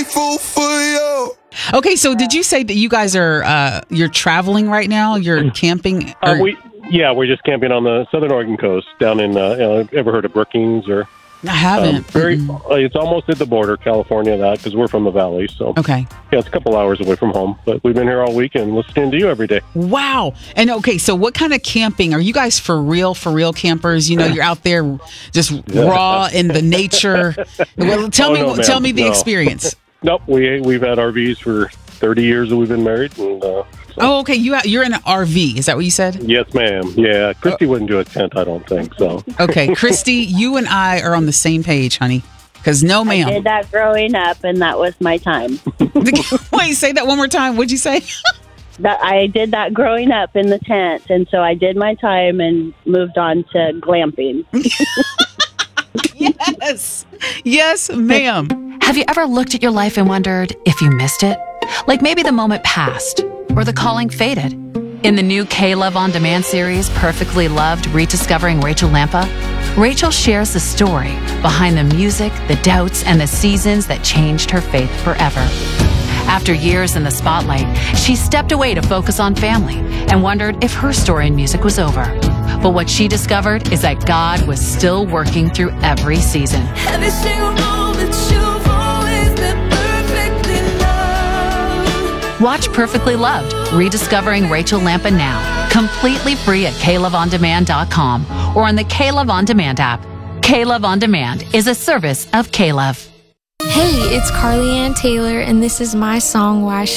grateful for you. Okay, so did you say that you guys are you're traveling right now? You're camping? We're just camping on the southern Oregon coast down in, ever heard of Brookings? Or I haven't. It's almost at the border, California, because we're from the valley. So okay. Yeah, it's a couple hours away from home, but we've been here all week and listening to you every day. Wow. And okay, so what kind of camping? Are you guys for real campers? You know, you're out there just raw in the nature. Well, tell me the experience. Nope, we've had RVs for 30 years that we've been married. And, Oh, okay. You're in an RV. Is that what you said? Yes, ma'am. Yeah, Christy wouldn't do a tent, I don't think. So. Okay, Christy, you and I are on the same page, honey. Because no, ma'am. I did that growing up, and that was my time. Wait, say that one more time. What'd you say? I did that growing up in the tent, and so I did my time and moved on to glamping. Yes, ma'am. Have you ever looked at your life and wondered if you missed it? Like maybe the moment passed or the calling faded. In the new K-Love On Demand series, Perfectly Loved, Rediscovering Rachel Lampa, Rachel shares the story behind the music, the doubts, and the seasons that changed her faith forever. After years in the spotlight, she stepped away to focus on family and wondered if her story in music was over. But what she discovered is that God was still working through every season. Every single moment you've always been perfectly loved. Watch Perfectly Loved, Rediscovering Rachel Lampa now, completely free at KLoveOnDemand.com or on the K-Love On Demand app. K-Love On Demand is a service of K-Love. Hey, it's Carly Ann Taylor, and this is my song, Why